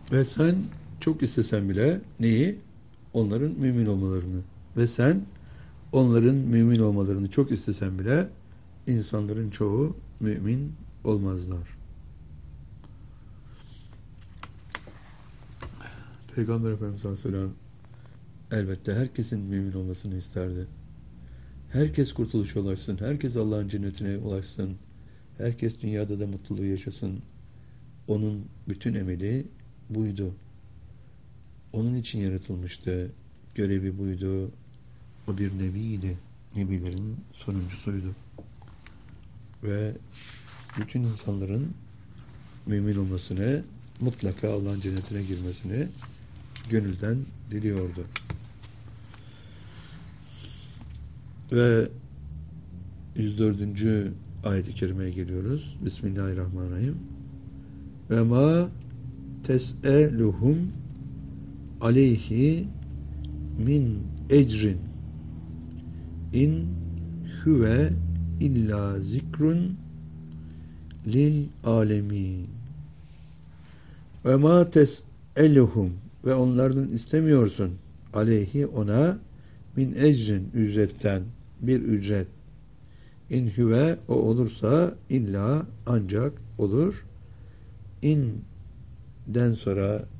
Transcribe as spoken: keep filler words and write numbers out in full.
Ve sen çok istesen bile neyi? Onların mümin olmalarını. Ve sen onların mümin olmalarını çok istesen bile insanların çoğu mümin olmazlar. Peygamber Efendimiz Aleyhisselam elbette herkesin mümin olmasını isterdi. Herkes kurtuluşa ulaşsın. Herkes Allah'ın cennetine ulaşsın. Herkes dünyada da mutluluğu yaşasın. Onun bütün emeli buydu. Onun için yaratılmıştı. Görevi buydu. O bir nebiydi. Nebilerin sonuncusuydu. Ve bütün insanların mümin olmasını, mutlaka Allah'ın cennetine girmesini gönülden diliyordu. Ve yüz dördüncü ayet-i kerimeye geliyoruz. Bismillahirrahmanirrahim. Ve ma tes'eluhum aleyhi min ecrin in huve illa zikrun lil alemin. Ve ma tes'eluhum, ve onlardan istemiyorsun aleyhi, ona, min ecrin, ücretten, bir ücret. İn huve, o olursa, illa, ancak olur. İn den sonra